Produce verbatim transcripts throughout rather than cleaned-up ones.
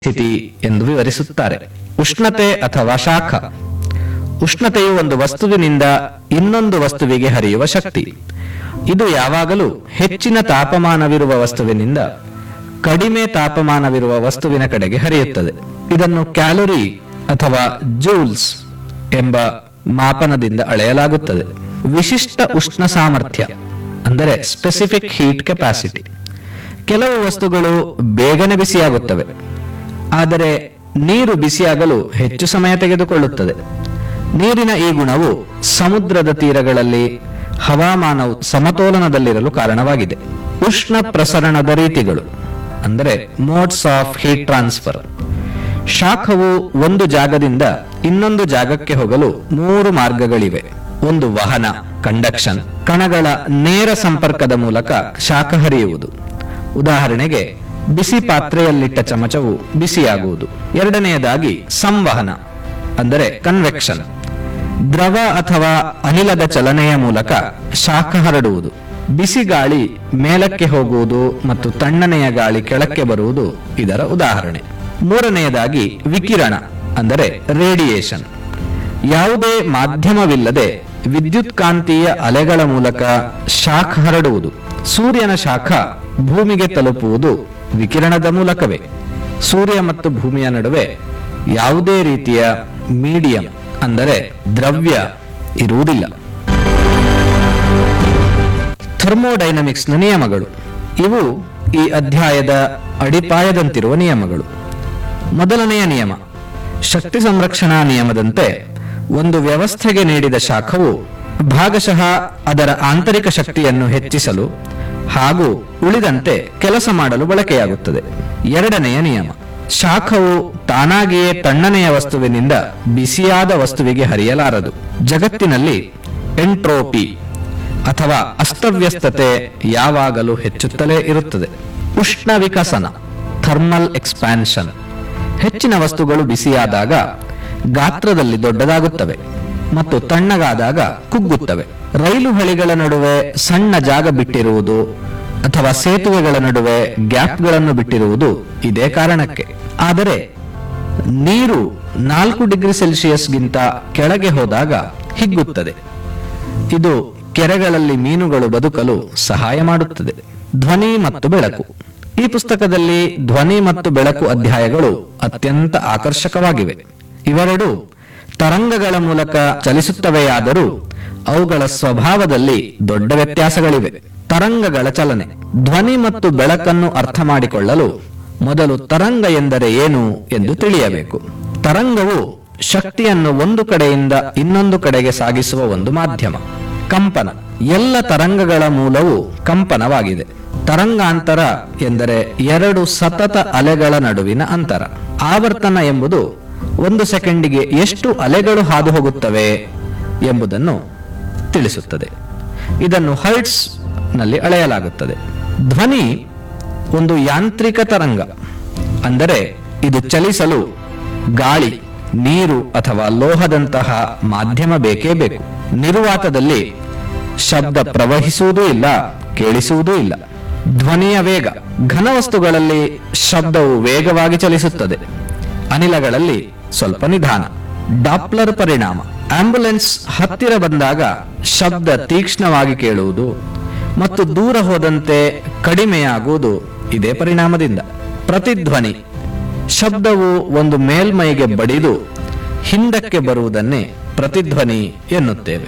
ಸ್ಥಿತಿ ಎಂದು ವಿವರಿಸುತ್ತಾರೆ. ಉಷ್ಣತೆ ಅಥವಾ ಶಾಖ. ಉಷ್ಣತೆಯು ಒಂದು ವಸ್ತುವಿನಿಂದ ಇನ್ನೊಂದು ವಸ್ತುವಿಗೆ ಹರಿಯುವ ಶಕ್ತಿ. ಇದು ಯಾವಾಗಲೂ ಹೆಚ್ಚಿನ ತಾಪಮಾನವಿರುವ ವಸ್ತುವಿನಿಂದ ಕಡಿಮೆ ತಾಪಮಾನವಿರುವ ವಸ್ತುವಿನ ಕಡೆಗೆ ಹರಿಯುತ್ತದೆ. ಇದನ್ನು ಕ್ಯಾಲೋರಿ ಅಥವಾ ಜೂಲ್ಸ್ ಎಂಬ ಮಾಪನದಿಂದ ಅಳೆಯಲಾಗುತ್ತದೆ. ವಿಶಿಷ್ಟ ಉಷ್ಣ ಸಾಮರ್ಥ್ಯ ಅಂದರೆ ಸ್ಪೆಸಿಫಿಕ್ ಹೀಟ್ ಕೆಪಾಸಿಟಿ. ಕೆಲವು ವಸ್ತುಗಳು ಬೇಗನೆ ಬಿಸಿಯಾಗುತ್ತವೆ, ಆದರೆ ನೀರು ಬಿಸಿಯಾಗಲು ಹೆಚ್ಚು ಸಮಯ ತೆಗೆದುಕೊಳ್ಳುತ್ತದೆ. ನೀರಿನ ಈ ಗುಣವು ಸಮುದ್ರದ ತೀರಗಳಲ್ಲಿ ಹವಾಮಾನವು ಸಮತೋಲನದಲ್ಲಿರಲು ಕಾರಣವಾಗಿದೆ. ಉಷ್ಣ ಪ್ರಸರಣದ ರೀತಿಗಳು ಅಂದರೆ ಮೋಡ್ಸ್ ಆಫ್ ಹೀಟ್ ಟ್ರಾನ್ಸ್ಫರ್. ಶಾಖವು ಒಂದು ಜಾಗದಿಂದ ಇನ್ನೊಂದು ಜಾಗಕ್ಕೆ ಹೋಗಲು ಮೂರು ಮಾರ್ಗಗಳಿವೆ. ಒಂದು ವಹನ ಕಂಡಕ್ಷನ್, ಕಣಗಳ ನೇರ ಸಂಪರ್ಕದ ಮೂಲಕ ಶಾಖ ಹರಿಯುವುದು. ಉದಾಹರಣೆಗೆ ಬಿಸಿ ಪಾತ್ರೆಯಲ್ಲಿಟ್ಟ ಚಮಚವು ಬಿಸಿಯಾಗುವುದು. ಎರಡನೆಯದಾಗಿ ಸಂವಹನ ಅಂದರೆ ಕನ್ವೆಕ್ಷನ್, ದ್ರವ ಅಥವಾ ಅನಿಲದ ಚಲನೆಯ ಮೂಲಕ ಶಾಖ ಹರಡುವುದು. ಬಿಸಿ ಗಾಳಿ ಮೇಲಕ್ಕೆ ಹೋಗುವುದು ಮತ್ತು ತಣ್ಣನೆಯ ಗಾಳಿ ಕೆಳಕ್ಕೆ ಬರುವುದು ಇದರ ಉದಾಹರಣೆ. ಮೂರನೆಯದಾಗಿ ವಿಕಿರಣ ಅಂದರೆ ರೇಡಿಯೇಷನ್. ಯಾವುದೇ ಮಾಧ್ಯಮವಿಲ್ಲದೆ ವಿದ್ಯುತ್ ಕಾಂತೀಯ ಅಲೆಗಳ ಮೂಲಕ ಶಾಖ ಹರಡುವುದು. ಸೂರ್ಯನ ಶಾಖ ಭೂಮಿಗೆ ತಲುಪುವುದು ವಿಕಿರಣದ ಮೂಲಕವೇ. ಸೂರ್ಯ ಮತ್ತು ಭೂಮಿಯ ನಡುವೆ ಯಾವುದೇ ರೀತಿಯ ಮೀಡಿಯಂ ಅಂದರೆ ದ್ರವ್ಯ ಇರುವುದಿಲ್ಲ. ಥರ್ಮೋಡೈನಮಿಕ್ಸ್ನ ನಿಯಮಗಳು. ಇವು ಈ ಅಧ್ಯಾಯದ ಅಡಿಪಾಯದಂತಿರುವ ನಿಯಮಗಳು. ಮೊದಲನೆಯ ನಿಯಮ, ಶಕ್ತಿ ಸಂರಕ್ಷಣಾ ನಿಯಮದಂತೆ ಒಂದು ವ್ಯವಸ್ಥೆಗೆ ನೀಡಿದ ಶಾಖವು ಭಾಗಶಃ ಅದರ ಆಂತರಿಕ ಶಕ್ತಿಯನ್ನು ಹೆಚ್ಚಿಸಲು ಹಾಗೂ ಉಳಿದಂತೆ ಕೆಲಸ ಮಾಡಲು ಬಳಕೆಯಾಗುತ್ತದೆ. ಎರಡನೆಯ ನಿಯಮ, ಶಾಖವು ತಾನಾಗಿಯೇ ತಣ್ಣನೆಯ ವಸ್ತುವಿನಿಂದ ಬಿಸಿಯಾದ ವಸ್ತುವಿಗೆ ಹರಿಯಲಾರದು. ಜಗತ್ತಿನಲ್ಲಿ ಎಂಟ್ರೋಪಿ ಅಥವಾ ಅಸ್ತವ್ಯಸ್ತತೆ ಯಾವಾಗಲೂ ಹೆಚ್ಚುತ್ತಲೇ ಇರುತ್ತದೆ. ಉಷ್ಣ ವಿಕಸನ ಥರ್ಮಲ್ ಎಕ್ಸ್ಪ್ಯಾನ್ಷನ್. ಹೆಚ್ಚಿನ ವಸ್ತುಗಳು ಬಿಸಿಯಾದಾಗ ಗಾತ್ರದಲ್ಲಿ ದೊಡ್ಡದಾಗುತ್ತವೆ ಮತ್ತು ತಣ್ಣಗಾದಾಗ ಕುಗ್ಗುತ್ತವೆ. ರೈಲು ಹಳಿಗಳ ನಡುವೆ ಸಣ್ಣ ಜಾಗ ಬಿಟ್ಟಿರುವುದು ಅಥವಾ ಸೇತುವೆಗಳ ನಡುವೆ ಗ್ಯಾಪ್ಗಳನ್ನು ಬಿಟ್ಟಿರುವುದು ಇದೇ ಕಾರಣಕ್ಕೆ. ಆದರೆ ನೀರು ನಾಲ್ಕು ಡಿಗ್ರಿ ಸೆಲ್ಸಿಯಸ್ಗಿಂತ ಕೆಳಗೆ ಹೋದಾಗ ಹಿಗ್ಗುತ್ತದೆ. ಇದು ಕೆರೆಗಳಲ್ಲಿ ಮೀನುಗಳು ಬದುಕಲು ಸಹಾಯ ಮಾಡುತ್ತದೆ. ಧ್ವನಿ ಮತ್ತು ಬೆಳಕು. ಈ ಪುಸ್ತಕದಲ್ಲಿ ಧ್ವನಿ ಮತ್ತು ಬೆಳಕು ಅಧ್ಯಾಯಗಳು ಅತ್ಯಂತ ಆಕರ್ಷಕವಾಗಿವೆ. ಇವೆರಡು ತರಂಗಗಳ ಮೂಲಕ ಚಲಿಸುತ್ತವೆಯಾದರೂ ಅವುಗಳ ಸ್ವಭಾವದಲ್ಲಿ ದೊಡ್ಡ ವ್ಯತ್ಯಾಸಗಳಿವೆ. ತರಂಗಗಳ ಚಲನೆ. ಧ್ವನಿ ಮತ್ತು ಬೆಳಕನ್ನು ಅರ್ಥ ಮಾಡಿಕೊಳ್ಳಲು ಮೊದಲು ತರಂಗ ಎಂದರೆ ಏನು ಎಂದು ತಿಳಿಯಬೇಕು. ತರಂಗವು ಶಕ್ತಿಯನ್ನು ಒಂದು ಕಡೆಯಿಂದ ಇನ್ನೊಂದು ಕಡೆಗೆ ಸಾಗಿಸುವ ಒಂದು ಮಾಧ್ಯಮ. ಕಂಪನ. ಎಲ್ಲ ತರಂಗಗಳ ಮೂಲವು ಕಂಪನವಾಗಿದೆ. ತರಂಗಾಂತರ ಎಂದರೆ ಎರಡು ಸತತ ಅಲೆಗಳ ನಡುವಿನ ಅಂತರ. ಆವರ್ತನ ಎಂಬುದು ಒಂದು ಸೆಕೆಂಡಿಗೆ ಎಷ್ಟು ಅಲೆಗಳು ಹಾದು ಹೋಗುತ್ತವೆ ಎಂಬುದನ್ನು ತಿಳಿಸುತ್ತದೆ. ಇದನ್ನು ಹರ್ಟ್ಸ್ ನಲ್ಲಿ ಅಳೆಯಲಾಗುತ್ತದೆ. ಧ್ವನಿ ಒಂದು ಯಾಂತ್ರಿಕ ತರಂಗ, ಅಂದರೆ ಇದು ಚಲಿಸಲು ಗಾಳಿ, ನೀರು ಅಥವಾ ಲೋಹದಂತಹ ಮಾಧ್ಯಮ ಬೇಕೇ ಬೇಕು. ನಿರ್ವಾತದಲ್ಲಿ ಶಬ್ದ ಪ್ರವಹಿಸುವುದೂ ಇಲ್ಲ, ಕೇಳಿಸುವುದೂ ಇಲ್ಲ. ಧ್ವನಿಯ ವೇಗ. ಘನವಸ್ತುಗಳಲ್ಲಿ ಶಬ್ದವು ವೇಗವಾಗಿ ಚಲಿಸುತ್ತದೆ, ಅನಿಲಗಳಲ್ಲಿ ಸ್ವಲ್ಪ ನಿಧಾನ. ಡಾಪ್ಲರ್ ಪರಿಣಾಮ. ಆಂಬ್ಯುಲೆನ್ಸ್ ಹತ್ತಿರ ಬಂದಾಗ ಶಬ್ದ ತೀಕ್ಷ್ಣವಾಗಿ ಕೇಳುವುದು ಮತ್ತು ದೂರ ಹೋದಂತೆ ಕಡಿಮೆಯಾಗುವುದು ಇದೇ ಪರಿಣಾಮದಿಂದ. ಪ್ರತಿಧ್ವನಿ. ಶಬ್ದವು ಒಂದು ಮೇಲ್ಮೈಗೆ ಬಡಿದು ಹಿಂದಕ್ಕೆ ಬರುವುದನ್ನೇ ಪ್ರತಿಧ್ವನಿ ಎನ್ನುತ್ತೇವೆ.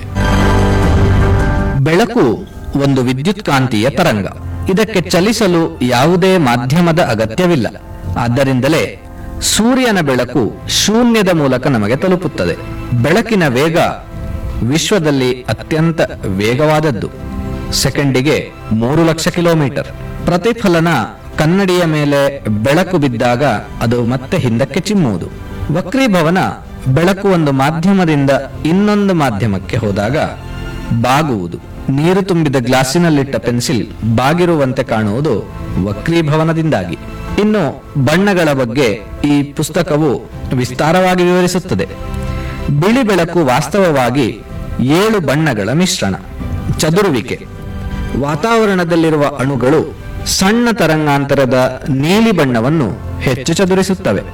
ಬೆಳಕು ಒಂದು ವಿದ್ಯುತ್ ಕಾಂತೀಯ ತರಂಗ. ಇದಕ್ಕೆ ಚಲಿಸಲು ಯಾವುದೇ ಮಾಧ್ಯಮದ ಅಗತ್ಯವಿಲ್ಲ. ಆದ್ದರಿಂದಲೇ ಸೂರ್ಯನ ಬೆಳಕು ಶೂನ್ಯದ ಮೂಲಕ ನಮಗೆ ತಲುಪುತ್ತದೆ. ಬೆಳಕಿನ ವೇಗ ವಿಶ್ವದಲ್ಲಿ ಅತ್ಯಂತ ವೇಗವಾದದ್ದು, ಸೆಕೆಂಡಿಗೆ ಮೂರು ಲಕ್ಷ ಕಿಲೋಮೀಟರ್. ಪ್ರತಿಫಲನ. ಕನ್ನಡಿಯ ಮೇಲೆ ಬೆಳಕು ಬಿದ್ದಾಗ ಅದು ಮತ್ತೆ ಹಿಂದಕ್ಕೆ ಚಿಮ್ಮುವುದು. ವಕ್ರೀಭವನ. ಬೆಳಕು ಒಂದು ಮಾಧ್ಯಮದಿಂದ ಇನ್ನೊಂದು ಮಾಧ್ಯಮಕ್ಕೆ ಹೋದಾಗ ಬಾಗುವುದು. ನೀರು ತುಂಬಿದ ಗ್ಲಾಸಿನಲ್ಲಿಟ್ಟ ಪೆನ್ಸಿಲ್ ಬಾಗಿರುವಂತೆ ಕಾಣುವುದು ವಕ್ರೀಭವನದಿಂದಾಗಿ. ಇನ್ನು ಬಣ್ಣಗಳ ಬಗ್ಗೆ ಈ ಪುಸ್ತಕವು ವಿಸ್ತಾರವಾಗಿ ವಿವರಿಸುತ್ತದೆ. ಬಿಳಿ ಬೆಳಕು ವಾಸ್ತವವಾಗಿ ಏಳು ಬಣ್ಣಗಳ ಮಿಶ್ರಣ. ಚದುರುವಿಕೆ. ವಾತಾವರಣದಲ್ಲಿರುವ ಅಣುಗಳು ಸಣ್ಣ ತರಂಗಾಂತರದ ನೀಲಿ ಬಣ್ಣವನ್ನು ಹೆಚ್ಚು ಚದುರಿಸುತ್ತವೆ.